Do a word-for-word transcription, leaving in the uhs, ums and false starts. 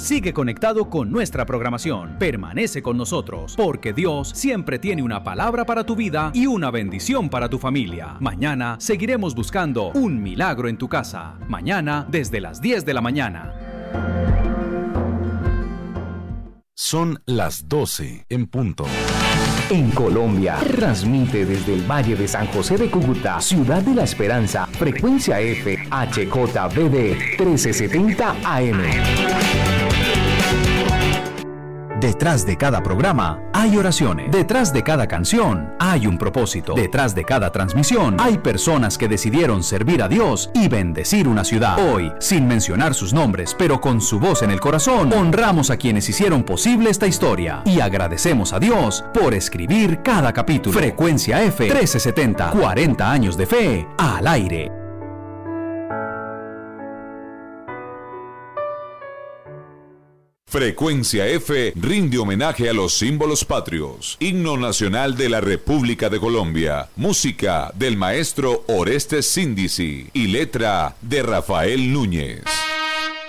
Sigue conectado con nuestra programación. Permanece con nosotros, porque Dios siempre tiene una palabra para tu vida y una bendición para tu familia. Mañana seguiremos buscando un milagro en tu casa. Mañana desde las diez de la mañana. Son las doce en punto. En Colombia, transmite desde el Valle de San José de Cúcuta, Ciudad de la Esperanza, frecuencia F, H J B D trece setenta A M. Detrás de cada programa hay oraciones. Detrás de cada canción hay un propósito. Detrás de cada transmisión hay personas que decidieron servir a Dios y bendecir una ciudad. Hoy, sin mencionar sus nombres, pero con su voz en el corazón, honramos a quienes hicieron posible esta historia y agradecemos a Dios por escribir cada capítulo. Frecuencia F trece setenta, cuarenta años de fe al aire. Frecuencia F rinde homenaje a los símbolos patrios. Himno nacional de la República de Colombia. Música del maestro Orestes Síndici y letra de Rafael Núñez.